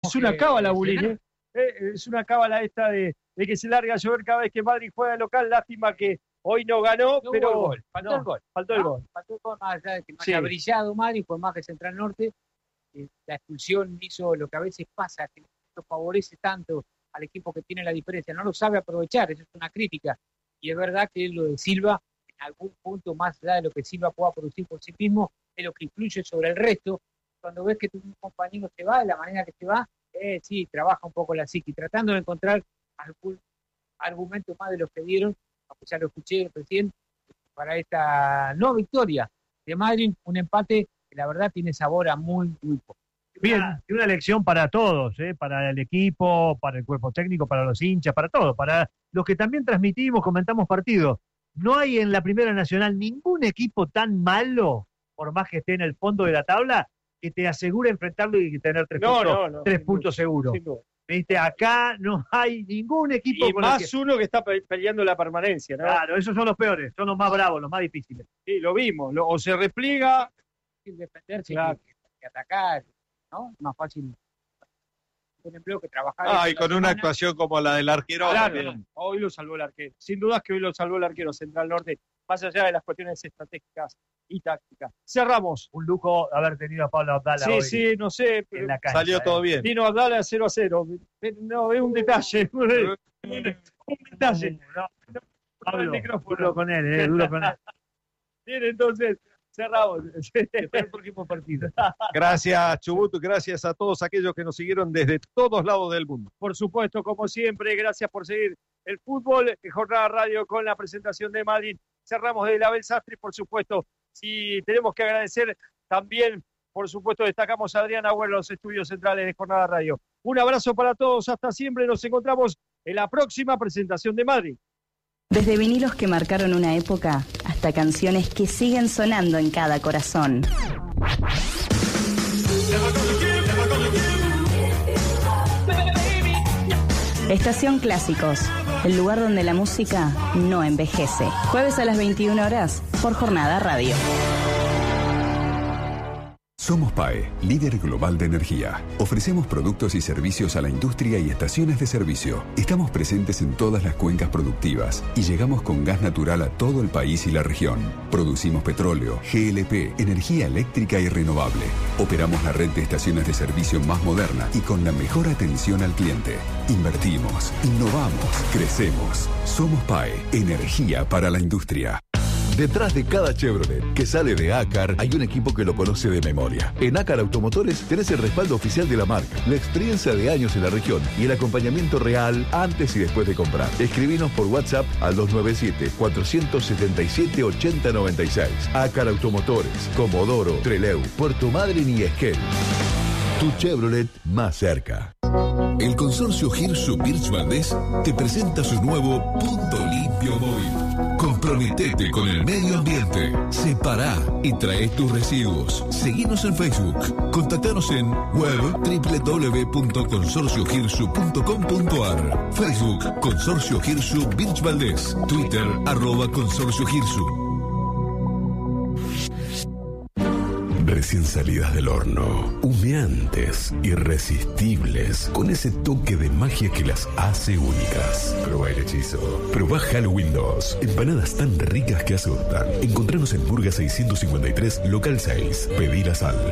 es una cábala, Bulín, es una cábala esta de que se larga a llover cada vez que Madrid juega local. Lástima que hoy no ganó, No pero hubo gol, faltó el gol. Faltó el gol. Faltó el gol, más allá de que no haya brillado Madrid, por más que Central Norte, la expulsión hizo lo que a veces pasa, que no favorece tanto al equipo que tiene la diferencia, no lo sabe aprovechar, eso es una crítica. Y es verdad que lo de Silva, en algún punto, más allá de lo que Silva pueda producir por sí mismo, es lo que influye sobre el resto. Cuando ves que tu compañero se va, de la manera que se va, sí, trabaja un poco la psiqui, tratando de encontrar algún argumento más de los que dieron, aunque ya lo escuché recién, para esta no victoria de Madrid, un empate que la verdad tiene sabor a muy, muy poco. Bien, y una lección para todos, para el equipo, para el cuerpo técnico, para los hinchas, para todos, para los que también transmitimos, comentamos partidos. No hay en la Primera Nacional ningún equipo tan malo, por más que esté en el fondo de la tabla, que te asegure enfrentarlo y tener tres puntos seguros. ¿Viste? Acá no hay ningún equipo. Y más uno que está peleando la permanencia, ¿no? Claro, esos son los peores, son los más bravos, los más difíciles. Sí, lo vimos. O se repliega. Sin defenderse, que atacar, ¿no? Más fácil un empleo que trabajar. Y con una actuación como la del arquero. Claro, hoy lo salvó el arquero. Sin dudas que hoy lo salvó el arquero Central Norte, más allá de las cuestiones estratégicas y tácticas. Cerramos. Un lujo haber tenido a Pablo Abdala hoy. Sí, no sé. En la cancha, salió todo bien. Vino Abdala 0-0. No, es un detalle. Un detalle. Pablo, duro con él, duro con él. Bien, entonces, cerramos. El próximo partido. Gracias, Chubut, gracias a todos aquellos que nos siguieron desde todos lados del mundo. Por supuesto, como siempre, gracias por seguir el fútbol. Jornada Radio con la presentación de Madrid. Cerramos de Abel Sastre, por supuesto. Si tenemos que agradecer también, por supuesto, destacamos a Adrián Agüero, los estudios centrales de Jornada Radio. Un abrazo para todos, hasta siempre. Nos encontramos en la próxima presentación de Madrid. Desde vinilos que marcaron una época hasta canciones que siguen sonando en cada corazón. Estación Clásicos, el lugar donde la música no envejece. Jueves a las 21 horas por Jornada Radio. Somos PAE, líder global de energía. Ofrecemos productos y servicios a la industria y estaciones de servicio. Estamos presentes en todas las cuencas productivas y llegamos con gas natural a todo el país y la región. Producimos petróleo, GLP, energía eléctrica y renovable. Operamos la red de estaciones de servicio más moderna y con la mejor atención al cliente. Invertimos, innovamos, crecemos. Somos PAE, energía para la industria. Detrás de cada Chevrolet que sale de Acar hay un equipo que lo conoce de memoria. En Acar Automotores tenés el respaldo oficial de la marca, la experiencia de años en la región y el acompañamiento real antes y después de comprar. Escribinos por WhatsApp al 297-477-8096. Acar Automotores, Comodoro, Trelew, Puerto Madryn y Esquel. Tu Chevrolet más cerca. El consorcio Hirsu Birch Valdés te presenta su nuevo Punto Limpio Móvil. Comprometete con el medio ambiente. Separá y trae tus residuos. Seguinos en Facebook. Contactanos en web www.consorciohirsu.com.ar. Facebook Consorcio Hirsu Birch Valdés. Twitter @Consorcio Hirsu. Recién salidas del horno, humeantes, irresistibles, con ese toque de magia que las hace únicas. Probá el hechizo. Probá Halloween 2. Empanadas tan ricas que asustan. Encontranos en Burga 653, local 6. Pedilas al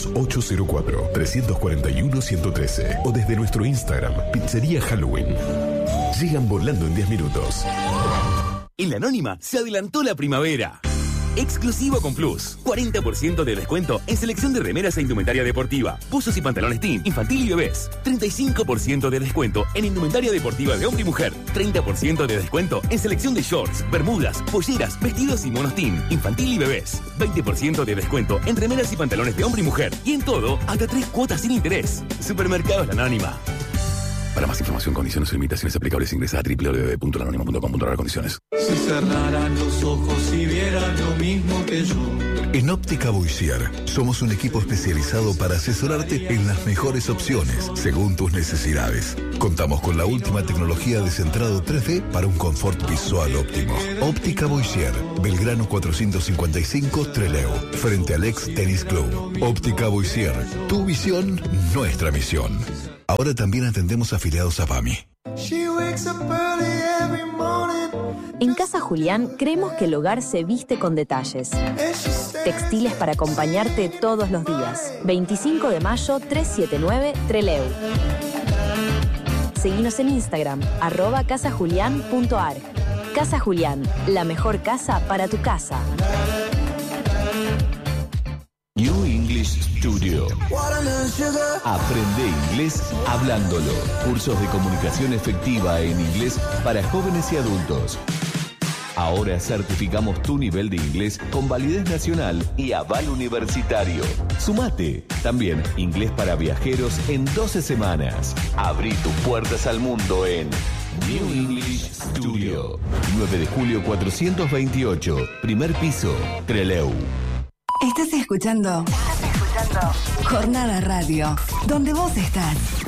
2804-341-113 o desde nuestro Instagram, Pizzería Halloween. Llegan volando en 10 minutos. En La Anónima se adelantó la primavera. Exclusivo con Plus. 40% de descuento en selección de remeras e indumentaria deportiva, buzos y pantalones teen, infantil y bebés. 35% de descuento en indumentaria deportiva de hombre y mujer. 30% de descuento en selección de shorts, bermudas, polleras, vestidos y monos teen, infantil y bebés. 20% de descuento en remeras y pantalones de hombre y mujer. Y en todo, hasta 3 cuotas sin interés. Supermercados La Anónima. Para más información, condiciones y limitaciones aplicables, ingresa a www.lanónima.com.ar. Condiciones. Si cerraran los ojos y vieran lo mismo que yo, En Óptica Boissier somos un equipo especializado para asesorarte en las mejores opciones según tus necesidades. Contamos con la última tecnología de centrado 3D para un confort visual óptimo. Óptica Boissier, Belgrano 455 Trelew, frente al ex Tennis Club. Óptica Boissier, tu visión, nuestra misión. Ahora también atendemos afiliados a PAMI. En Casa Julián creemos que el hogar se viste con detalles. Textiles para acompañarte todos los días. 25 de mayo 379 Trelew. Seguinos en Instagram, @casajulian.ar. Casa Julián, la mejor casa para tu casa. New English Studio. Aprende inglés hablándolo. Cursos de comunicación efectiva en inglés para jóvenes y adultos. Ahora certificamos tu nivel de inglés con validez nacional y aval universitario. Sumate. También inglés para viajeros en 12 semanas. Abrí tus puertas al mundo en New English Studio. 9 de julio 428. Primer piso, Trelew. Estás escuchando Jornada Radio, donde vos estás.